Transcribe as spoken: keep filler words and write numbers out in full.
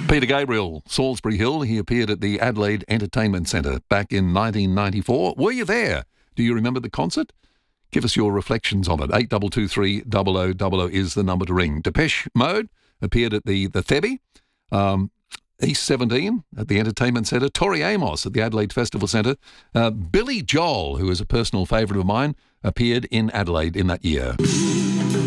Peter Gabriel, Salisbury Hill. He appeared at the Adelaide Entertainment Centre back in nineteen ninety-four. Were you there? Do you remember the concert? Give us your reflections on it. eight two two three, double oh double oh is the number to ring. Depeche Mode appeared at the, the Thebby. Um, East seventeen at the Entertainment Centre. Tori Amos at the Adelaide Festival Centre. Uh, Billy Joel, who is a personal favourite of mine, appeared in Adelaide in that year.